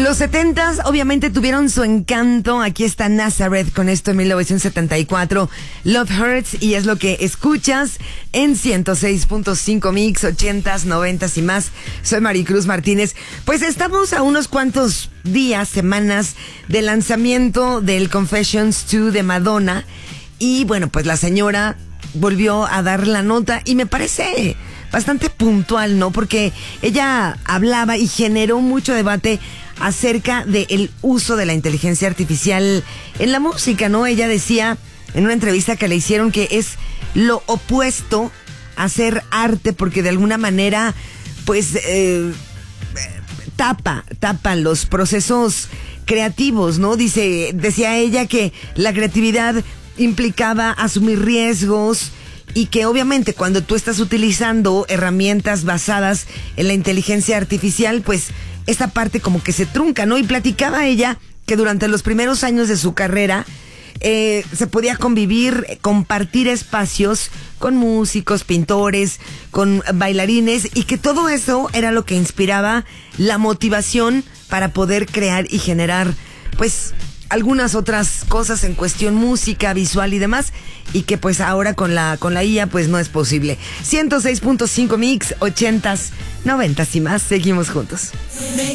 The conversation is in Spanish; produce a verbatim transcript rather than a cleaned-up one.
Los setentas obviamente tuvieron su encanto. Aquí está Nazareth con esto en mil novecientos setenta y cuatro. Love Hurts, y es lo que escuchas en ciento seis punto cinco Mix, ochentas, noventas y más. Soy Maricruz Martínez. Pues estamos a unos cuantos días, semanas del lanzamiento del Confessions dos de Madonna. Y bueno, pues la señora volvió a dar la nota y me parece bastante puntual, ¿no? Porque ella hablaba y generó mucho debate acerca del uso de la inteligencia artificial en la música, ¿no? Ella decía en una entrevista que le hicieron que es lo opuesto a hacer arte, porque de alguna manera, pues, eh, tapa, tapa los procesos creativos, ¿no? Dice, decía ella que la creatividad implicaba asumir riesgos, y que obviamente cuando tú estás utilizando herramientas basadas en la inteligencia artificial, pues esta parte como que se trunca, ¿no? Y platicaba ella que durante los primeros años de su carrera eh, se podía convivir, compartir espacios con músicos, pintores, con bailarines, y que todo eso era lo que inspiraba la motivación para poder crear y generar, pues, algunas otras cosas en cuestión música, visual y demás, y que pues ahora con la con la I A pues no es posible. ciento seis punto cinco Mix, ochentas, noventas y más, seguimos juntos.